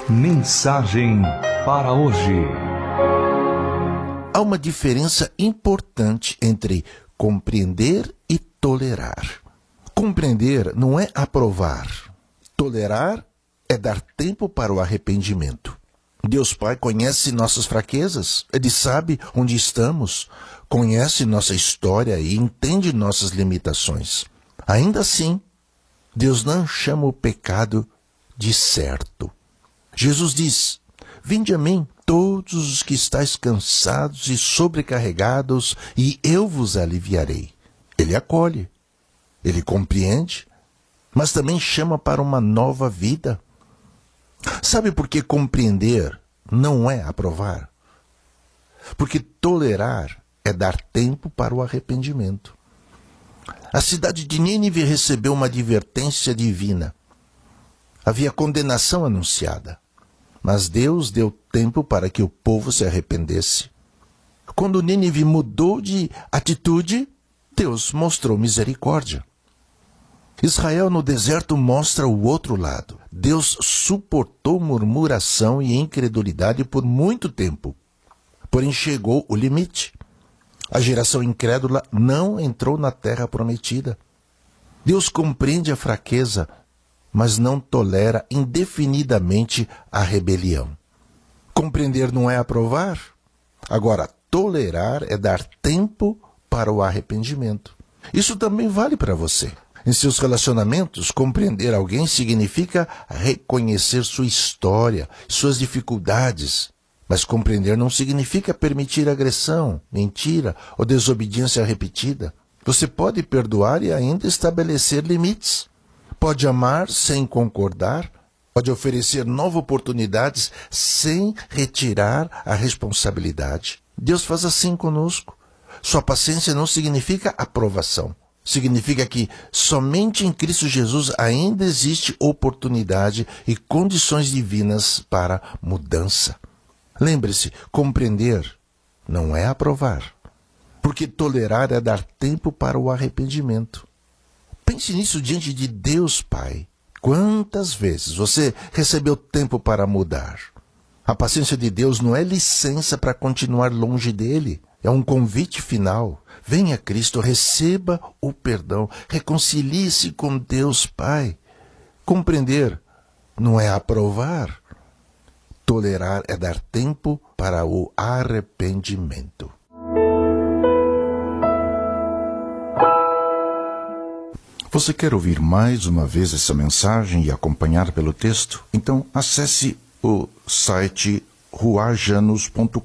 Mensagem para hoje. Há uma diferença importante entre compreender e tolerar. Compreender não é aprovar. Tolerar é dar tempo para o arrependimento. Deus Pai conhece nossas fraquezas, Ele sabe onde estamos, conhece nossa história e entende nossas limitações. Ainda assim, Deus não chama o pecado de certo. Jesus diz: "Vinde a mim, todos os que estáis cansados e sobrecarregados, e eu vos aliviarei." Ele acolhe, Ele compreende, mas também chama para uma nova vida. Sabe por que compreender não é aprovar? Porque tolerar é dar tempo para o arrependimento. A cidade de Nínive recebeu uma advertência divina. Havia condenação anunciada, mas Deus deu tempo para que o povo se arrependesse. Quando Nínive mudou de atitude, Deus mostrou misericórdia. Israel no deserto mostra o outro lado. Deus suportou murmuração e incredulidade por muito tempo, porém chegou o limite. A geração incrédula não entrou na terra prometida. Deus compreende a fraqueza, mas não tolera indefinidamente a rebelião. Compreender não é aprovar. Agora, tolerar é dar tempo para o arrependimento. Isso também vale para você. Em seus relacionamentos, compreender alguém significa reconhecer sua história, suas dificuldades. Mas compreender não significa permitir agressão, mentira ou desobediência repetida. Você pode perdoar e ainda estabelecer limites. Pode amar sem concordar. Pode oferecer novas oportunidades sem retirar a responsabilidade. Deus faz assim conosco. Sua paciência não significa aprovação. Significa que somente em Cristo Jesus ainda existe oportunidade e condições divinas para mudança. Lembre-se, compreender não é aprovar, porque tolerar é dar tempo para o arrependimento. Pense nisso diante de Deus Pai. Quantas vezes você recebeu tempo para mudar? A paciência de Deus não é licença para continuar longe dele. É um convite final. Venha a Cristo, receba o perdão, reconcilie-se com Deus Pai. Compreender não é aprovar. Tolerar é dar tempo para o arrependimento. Você quer ouvir mais uma vez essa mensagem e acompanhar pelo texto? Então acesse o site ruajanus.com.br.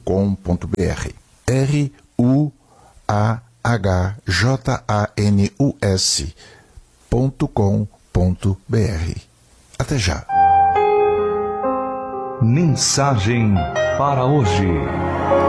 ruajanus.com.br. Até já. Mensagem para hoje.